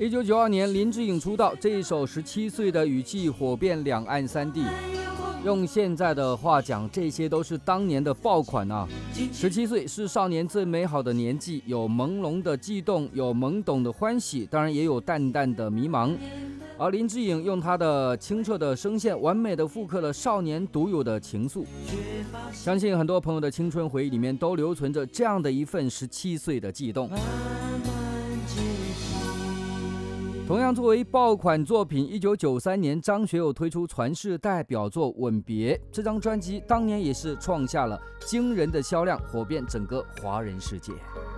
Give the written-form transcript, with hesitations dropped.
1992年，林志颖出道，这一首17岁的语气火遍两岸三地。用现在的话讲，这些都是当年的爆款啊！17岁是少年最美好的年纪，有朦胧的悸动，有懵懂的欢喜，当然也有淡淡的迷茫。而林志颖用他的清澈的声线，完美的复刻了少年独有的情愫。相信很多朋友的青春回忆里面都留存着这样的一份17岁的悸动。同样作为爆款作品，1993年张学友推出传世代表作《吻别》，这张专辑当年也是创下了惊人的销量，火遍整个华人世界。